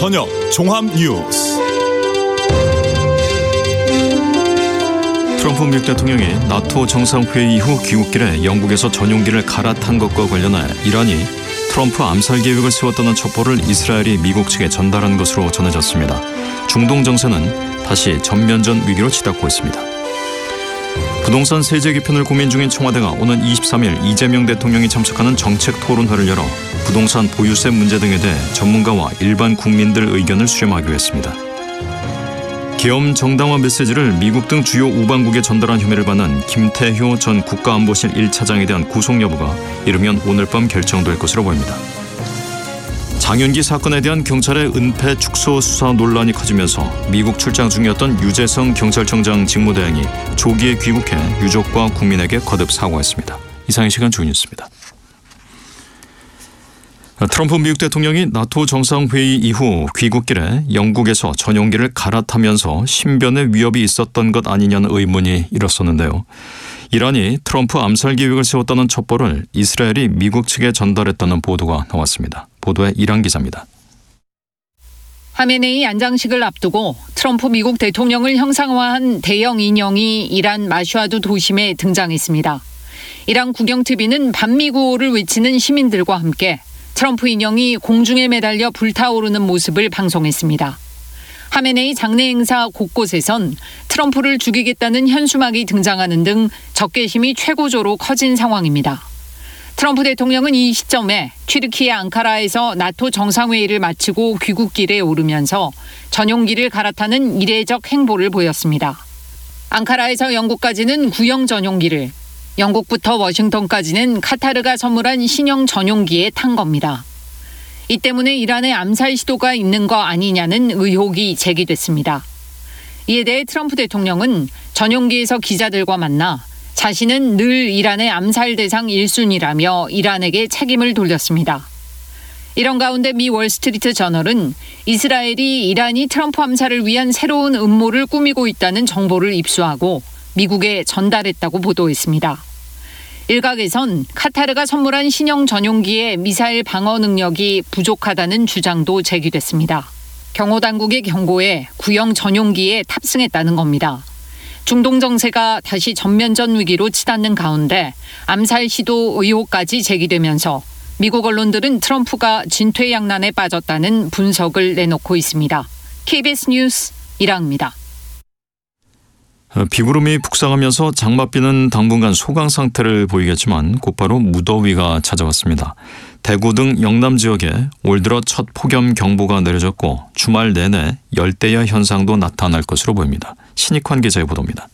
저녁 종합 뉴스. 트럼프 미국 대통령이 나토 정상회의 이후 귀국길에 영국에서 전용기를 갈아탄 것과 관련해 이란이 트럼프 암살 계획을 세웠다는 첩보를 이스라엘이 미국 측에 전달한 것으로 전해졌습니다. 중동 정세는 다시 전면전 위기로 치닫고 있습니다. 부동산 세제 개편을 고민 중인 청와대가 오는 23일 이재명 대통령이 참석하는 정책 토론회를 열어 부동산 보유세 문제 등에 대해 전문가와 일반 국민들 의견을 수렴하기로 했습니다. 계엄 정당화 메시지를 미국 등 주요 우방국에 전달한 혐의를 받는 김태효 전 국가안보실 1차장에 대한 구속 여부가 이르면 오늘 밤 결정될 것으로 보입니다. 장윤기 사건에 대한 경찰의 은폐 축소 수사 논란이 커지면서 미국 출장 중이었던 유재성 경찰청장 직무대행이 조기에 귀국해 유족과 국민에게 거듭 사과했습니다. 이상의 시간 주요 뉴스입니다. 트럼프 미국 대통령이 나토 정상회의 이후 귀국길에 영국에서 전용기를 갈아타면서 신변의 위협이 있었던 것 아니냐는 의문이 일었었는데요. 이란이 트럼프 암살 계획을 세웠다는 첩보를 이스라엘이 미국 측에 전달했다는 보도가 나왔습니다. 보도에 이란 기자입니다. 하메네이 안장식을 앞두고 트럼프 미국 대통령을 형상화한 대형 인형이 이란 마슈아두 도심에 등장했습니다. 이란 국영TV는 반미구호를 외치는 시민들과 함께 트럼프 인형이 공중에 매달려 불타오르는 모습을 방송했습니다. 하메네이 장례 행사 곳곳에선 트럼프를 죽이겠다는 현수막이 등장하는 등 적개심이 최고조로 커진 상황입니다. 트럼프 대통령은 이 시점에 튀르키예 앙카라에서 나토 정상회의를 마치고 귀국길에 오르면서 전용기를 갈아타는 이례적 행보를 보였습니다. 앙카라에서 영국까지는 구형 전용기를, 영국부터 워싱턴까지는 카타르가 선물한 신형 전용기에 탄 겁니다. 이 때문에 이란의 암살 시도가 있는 거 아니냐는 의혹이 제기됐습니다. 이에 대해 트럼프 대통령은 전용기에서 기자들과 만나 자신은 늘 이란의 암살 대상 1순위라며 이란에게 책임을 돌렸습니다. 이런 가운데 미 월스트리트 저널은 이스라엘이 이란이 트럼프 암살을 위한 새로운 음모를 꾸미고 있다는 정보를 입수하고 미국에 전달했다고 보도했습니다. 일각에선 카타르가 선물한 신형 전용기의 미사일 방어 능력이 부족하다는 주장도 제기됐습니다. 경호당국의 경고에 구형 전용기에 탑승했다는 겁니다. 중동 정세가 다시 전면전 위기로 치닫는 가운데 암살 시도 의혹까지 제기되면서 미국 언론들은 트럼프가 진퇴양난에 빠졌다는 분석을 내놓고 있습니다. KBS 뉴스 이랑입니다. 비구름이 북상하면서 장맛비는 당분간 소강 상태를 보이겠지만 곧바로 무더위가 찾아왔습니다. 대구 등 영남 지역에 올 들어 첫 폭염경보가 내려졌고 주말 내내 열대야 현상도 나타날 것으로 보입니다. 신익환 기자의 보도입니다.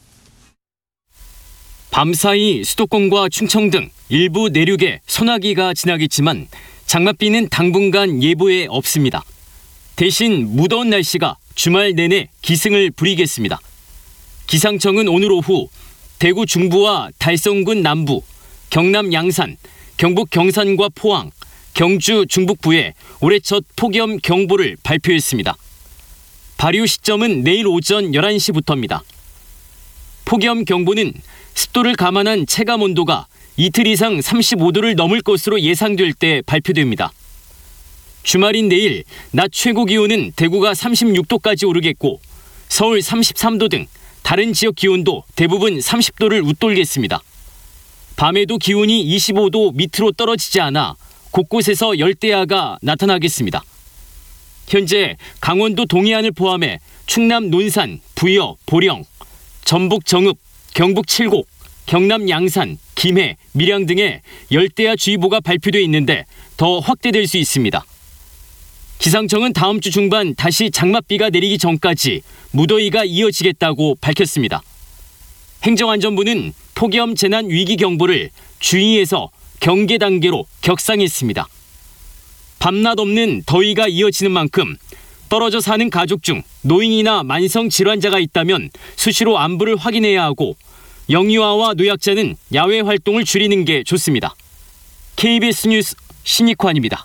밤사이 수도권과 충청 등 일부 내륙에 소나기가 지나겠지만 장맛비는 당분간 예보에 없습니다. 대신 무더운 날씨가 주말 내내 기승을 부리겠습니다. 기상청은 오늘 오후 대구 중부와 달성군 남부, 경남 양산, 경북 경산과 포항, 경주 중북부에 올해 첫 폭염 경보를 발표했습니다. 발효 시점은 내일 오전 11시부터입니다. 폭염 경보는 습도를 감안한 체감 온도가 이틀 이상 35도를 넘을 것으로 예상될 때 발표됩니다. 주말인 내일 낮 최고 기온은 대구가 36도까지 오르겠고 서울 33도 등 다른 지역 기온도 대부분 30도를 웃돌겠습니다. 밤에도 기온이 25도 밑으로 떨어지지 않아 곳곳에서 열대야가 나타나겠습니다. 현재 강원도 동해안을 포함해 충남 논산, 부여, 보령, 전북 정읍, 경북 칠곡, 경남 양산, 김해, 밀양 등에 열대야주의보가 발표돼 있는데 더 확대될 수 있습니다. 기상청은 다음 주 중반 다시 장맛비가 내리기 전까지 무더위가 이어지겠다고 밝혔습니다. 행정안전부는 폭염 재난 위기 경보를 주의에서 경계 단계로 격상했습니다. 밤낮 없는 더위가 이어지는 만큼 떨어져 사는 가족 중 노인이나 만성 질환자가 있다면 수시로 안부를 확인해야 하고 영유아와 노약자는 야외 활동을 줄이는 게 좋습니다. KBS 뉴스 신익환입니다.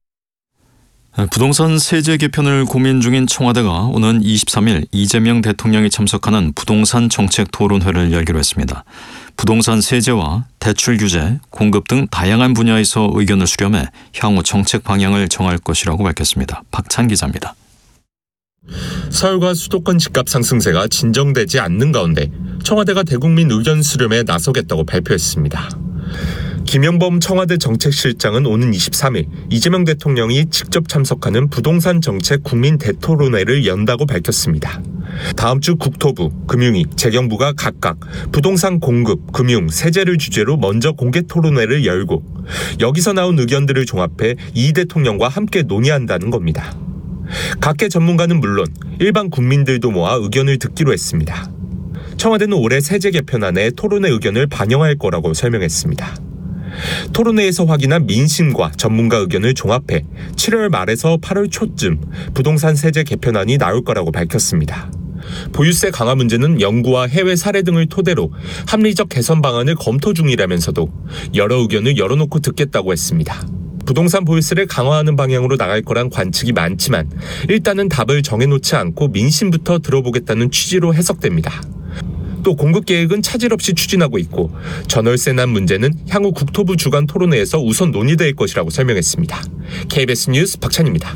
부동산 세제 개편을 고민 중인 청와대가 오는 23일 이재명 대통령이 참석하는 부동산 정책 토론회를 열기로 했습니다. 부동산 세제와 대출 규제, 공급 등 다양한 분야에서 의견을 수렴해 향후 정책 방향을 정할 것이라고 밝혔습니다. 박찬 기자입니다. 서울과 수도권 집값 상승세가 진정되지 않는 가운데 청와대가 대국민 의견 수렴에 나서겠다고 발표했습니다. 김영범 청와대 정책실장은 오는 23일 이재명 대통령이 직접 참석하는 부동산 정책 국민 대토론회를 연다고 밝혔습니다. 다음 주 국토부, 금융위, 재경부가 각각 부동산 공급, 금융, 세제를 주제로 먼저 공개 토론회를 열고 여기서 나온 의견들을 종합해 이 대통령과 함께 논의한다는 겁니다. 각계 전문가는 물론 일반 국민들도 모아 의견을 듣기로 했습니다. 청와대는 올해 세제 개편안에 토론회 의견을 반영할 거라고 설명했습니다. 토론회에서 확인한 민심과 전문가 의견을 종합해 7월 말에서 8월 초쯤 부동산 세제 개편안이 나올 거라고 밝혔습니다. 보유세 강화 문제는 연구와 해외 사례 등을 토대로 합리적 개선 방안을 검토 중이라면서도 여러 의견을 열어놓고 듣겠다고 했습니다. 부동산 보유세를 강화하는 방향으로 나갈 거란 관측이 많지만 일단은 답을 정해놓지 않고 민심부터 들어보겠다는 취지로 해석됩니다. 또 공급 계획은 차질 없이 추진하고 있고 전월세 난 문제는 향후 국토부 주간 토론회에서 우선 논의될 것이라고 설명했습니다. KBS 뉴스 박찬입니다.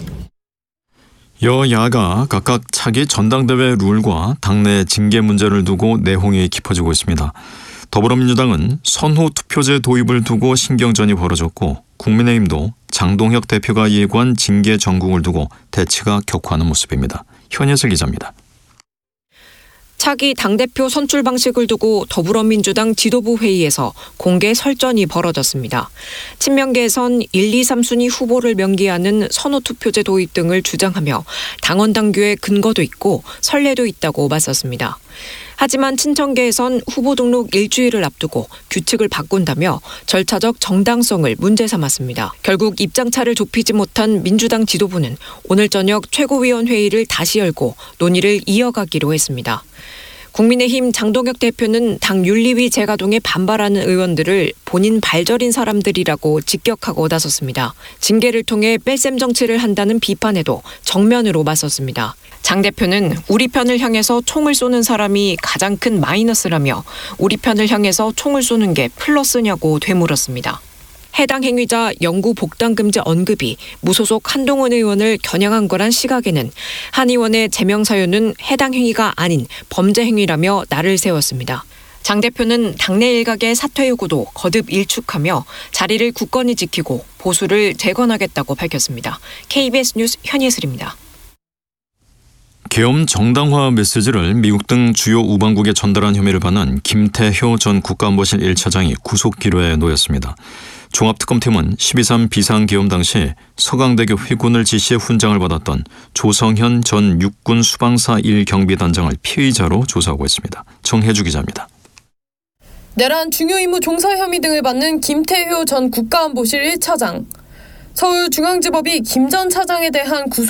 여야가 각각 차기 전당대회 룰과 당내 징계 문제를 두고 내홍이 깊어지고 있습니다. 더불어민주당은 선호 투표제 도입을 두고 신경전이 벌어졌고 국민의힘도 장동혁 대표가 예고한 징계 전국을 두고 대치가 격화하는 모습입니다. 현예슬 기자입니다. 차기 당대표 선출 방식을 두고 더불어민주당 지도부 회의에서 공개 설전이 벌어졌습니다. 친명계에선 1, 2, 3순위 후보를 명기하는 선호투표제 도입 등을 주장하며 당원 당규에 근거도 있고 선례도 있다고 맞섰습니다. 하지만 친정계에선 후보 등록 일주일을 앞두고 규칙을 바꾼다며 절차적 정당성을 문제 삼았습니다. 결국 입장차를 좁히지 못한 민주당 지도부는 오늘 저녁 최고위원회의를 다시 열고 논의를 이어가기로 했습니다. 국민의힘 장동혁 대표는 당 윤리위 재가동에 반발하는 의원들을 본인 발절인 사람들이라고 직격하고 나섰습니다. 징계를 통해 뺄셈 정치를 한다는 비판에도 정면으로 맞섰습니다. 장 대표는 우리 편을 향해서 총을 쏘는 사람이 가장 큰 마이너스라며 우리 편을 향해서 총을 쏘는 게 플러스냐고 되물었습니다. 해당 행위자 영구 복당 금지 언급이 무소속 한동훈 의원을 겨냥한 거란 시각에는 한 의원의 제명 사유는 해당 행위가 아닌 범죄 행위라며 날을 세웠습니다. 장 대표는 당내 일각의 사퇴 요구도 거듭 일축하며 자리를 굳건히 지키고 보수를 재건하겠다고 밝혔습니다. KBS 뉴스 현예슬입니다. 계엄 정당화 메시지를 미국 등 주요 우방국에 전달한 혐의를 받는 김태효 전 국가안보실 1차장이 구속기로에 놓였습니다. 종합특검팀은 12.3 비상계엄 당시 서강대교 회군을 지시해 훈장을 받았던 조성현 전 육군 수방사 1경비단장을 피의자로 조사하고 있습니다. 정혜주 기자입니다. 내란 중요 임무 종사 혐의 등을 받는 김태효 전 국가안보실 1차장. 서울중앙지법이 김 전 차장에 대한 구속